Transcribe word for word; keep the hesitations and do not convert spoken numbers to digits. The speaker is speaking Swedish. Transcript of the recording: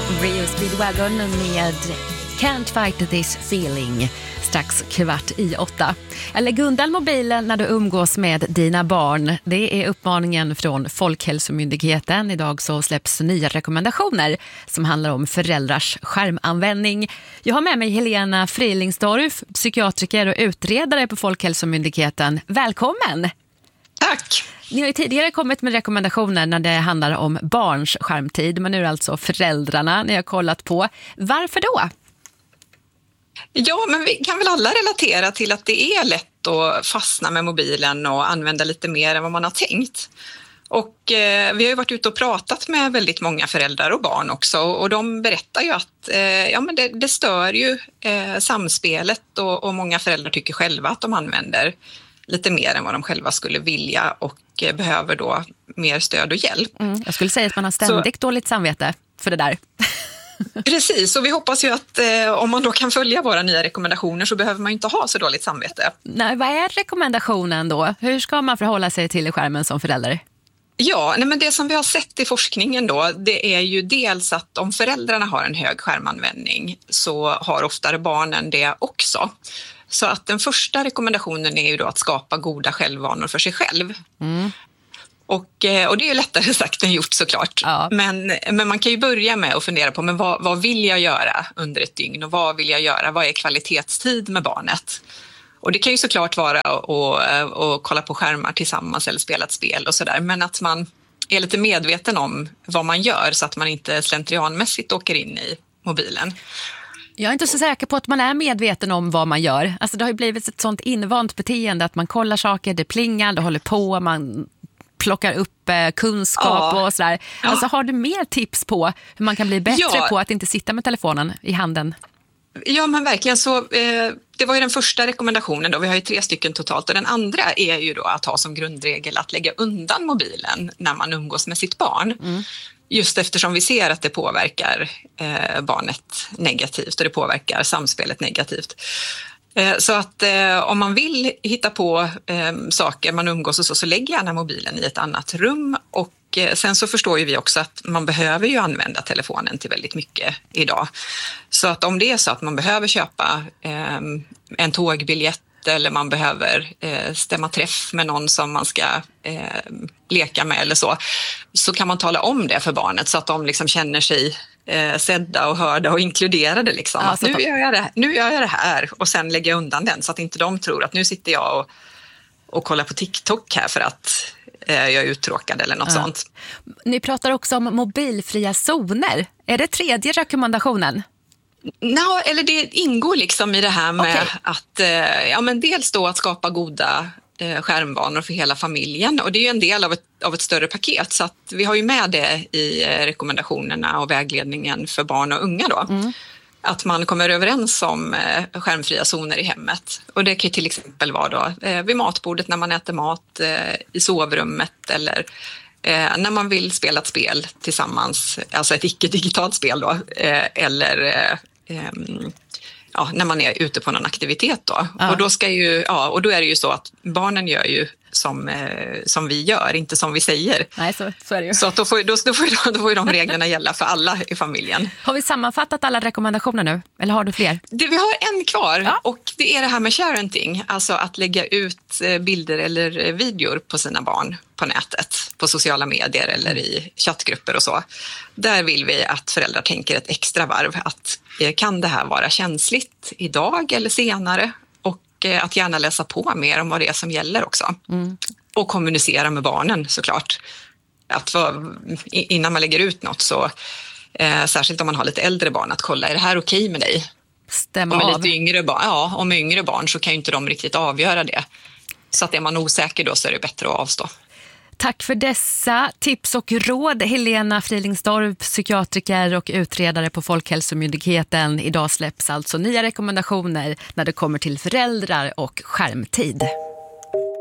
Rio Speedwagon med Can't Fight This Feeling. Strax kvart i åtta. Lägg undan mobilen när du umgås med dina barn. Det är uppmaningen från Folkhälsomyndigheten. Idag så släpps nya rekommendationer som handlar om föräldrars skärmanvändning. Jag har med mig Helena Frilingsdorf, psykiatriker och utredare på Folkhälsomyndigheten. Välkommen! Tack! Ni har ju tidigare kommit med rekommendationer när det handlar om barns skärmtid, men nu är det alltså föräldrarna ni har kollat på. Varför då? Ja, men vi kan väl alla relatera till att det är lätt att fastna med mobilen och använda lite mer än vad man har tänkt. Och eh, vi har ju varit ute och pratat med väldigt många föräldrar och barn också, och de berättar ju att eh, ja, men det, det stör ju eh, samspelet och, och många föräldrar tycker själva att de använder lite mer än vad de själva skulle vilja och eh, behöver då mer stöd och hjälp. Mm, jag skulle säga att man har ständigt Så... dåligt samvete för det där. Precis, och vi hoppas ju att eh, om man då kan följa våra nya rekommendationer så behöver man ju inte ha så dåligt samvete. Nej, vad är rekommendationen då? Hur ska man förhålla sig till skärmen som förälder? Ja, nej men det som vi har sett i forskningen då, det är ju dels att om föräldrarna har en hög skärmanvändning så har oftare barnen det också. Så att den första rekommendationen är ju då att skapa goda självvanor för sig själv. Mm. Och, och det är ju lättare sagt än gjort såklart. Ja. Men, men man kan ju börja med att fundera på men vad, vad vill jag göra under ett dygn och vad vill jag göra? Vad är kvalitetstid med barnet? Och det kan ju såklart vara att, att kolla på skärmar tillsammans eller spela ett spel och sådär. Men att man är lite medveten om vad man gör så att man inte slentrianmässigt åker in i mobilen. Jag är inte så säker på att man är medveten om vad man gör. Alltså det har ju blivit ett sånt invant beteende att man kollar saker, det plingar, det håller på, man plockar upp eh, kunskap ja. och sådär. Alltså har du mer tips på hur man kan bli bättre ja. på att inte sitta med telefonen i handen? Ja, men verkligen så. Eh, det var ju den första rekommendationen då. Vi har ju tre stycken totalt och den andra är ju då att ha som grundregel att lägga undan mobilen när man umgås med sitt barn. Mm. Just eftersom vi ser att det påverkar eh, barnet negativt och det påverkar samspelet negativt. Så att eh, om man vill hitta på eh, saker man umgås och så, så lägg gärna mobilen i ett annat rum. Och eh, sen så förstår ju vi också att man behöver ju använda telefonen till väldigt mycket idag. Så att om det är så att man behöver köpa eh, en tågbiljett eller man behöver eh, stämma träff med någon som man ska eh, leka med eller så, så kan man tala om det för barnet så att de liksom känner sig eh, sedda och hörda och inkluderade. Liksom. Ja, att nu, gör jag det, nu gör jag det här och sen lägger jag undan den så att inte de tror att nu sitter jag och, och kollar på TikTok här för att eh, jag är uttråkad eller något ja. sånt. Ni pratar också om mobilfria zoner. Är det tredje rekommendationen? No, eller det ingår liksom i det här med okay. att eh, ja, men dels då att skapa goda eh, skärmvanor för hela familjen, och det är ju en del av ett, av ett större paket, så att vi har ju med det i eh, rekommendationerna och vägledningen för barn och unga då. Mm. Att man kommer överens om eh, skärmfria zoner i hemmet, och det kan ju till exempel vara då eh, vid matbordet när man äter mat, eh, i sovrummet eller Eh, när man vill spela ett spel tillsammans, alltså ett icke-digitalt spel då, eh, eller eh, eh, ja, när man är ute på någon aktivitet då. Ja. Och då ska ju, ja, och då är det ju så att barnen gör ju som, eh, som vi gör, inte som vi säger. Nej, så, så är det ju. Så att då, får, då, då, får, då får ju de reglerna gälla för alla i familjen. Har vi sammanfattat alla rekommendationer nu? Eller har du fler? Det, vi har en kvar ja. och det är det här med sharenting, alltså att lägga ut bilder eller videor på sina barn på nätet, på sociala medier eller i chattgrupper och så. Där vill vi att föräldrar tänker ett extra varv, att kan det här vara känsligt idag eller senare? Att gärna läsa på mer om vad det är som gäller också. Mm. Och kommunicera med barnen såklart. Att för, innan man lägger ut något så, eh, särskilt om man har lite äldre barn, att kolla, är det här okej med dig? Stämma och med av. Lite yngre barn, ja, och med yngre barn så kan ju inte de riktigt avgöra det. Så att är man osäker då så är det bättre att avstå. Tack för dessa tips och råd, Helena Frilingsdorf, psykiatriker och utredare på Folkhälsomyndigheten. Idag släpps alltså nya rekommendationer när det kommer till föräldrar och skärmtid.